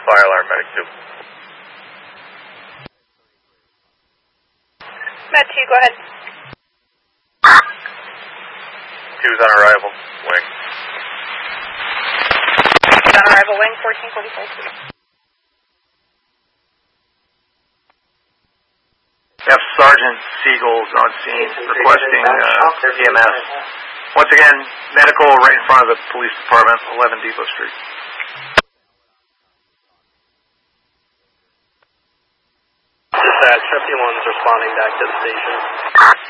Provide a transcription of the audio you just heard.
fire alarm, medic 2. Med 2, go ahead. 2's on arrival, wing. 2's on arrival, wing, 1445. F. Sergeant Siegel's on scene requesting EMS. Once again, medical right in front of the police department, 11 Depot Street. Dispatch, 51's responding back to the station.